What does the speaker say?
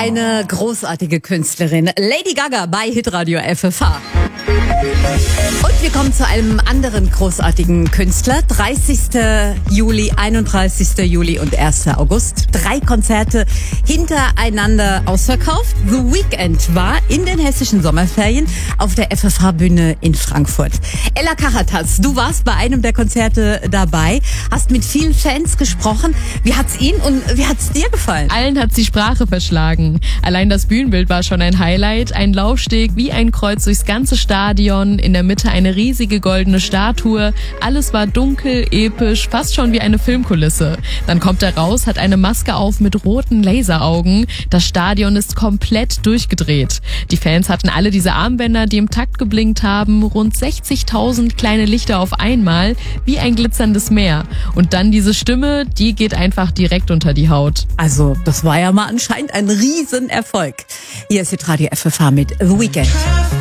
Eine großartige Künstlerin, Lady Gaga bei Hitradio FFH. Und wir kommen zu einem anderen großartigen Künstler. 30. Juli, 31. Juli und 1. August. 3 Konzerte hintereinander ausverkauft. The Weeknd war in den hessischen Sommerferien auf der FFH-Bühne in Frankfurt. Ella Kachatas, du warst bei einem der Konzerte dabei, hast mit vielen Fans gesprochen. Wie hat's Ihnen und wie hat's dir gefallen? Allen hat's die Sprache verschlagen. Allein das Bühnenbild war schon ein Highlight. Ein Laufsteg wie ein Kreuz durchs ganze Stadion. In der Mitte eine riesige goldene Statue. Alles war dunkel, episch, fast schon wie eine Filmkulisse. Dann kommt er raus, hat eine Maske auf mit roten Laseraugen. Das Stadion ist komplett durchgedreht. Die Fans hatten alle diese Armbänder, die im Takt geblinkt haben. Rund 60.000 kleine Lichter auf einmal, wie ein glitzerndes Meer. Und dann diese Stimme, die geht einfach direkt unter die Haut. Also, das war ja mal anscheinend ein Riesenerfolg. Hier ist Hitradio FFH mit The Weeknd.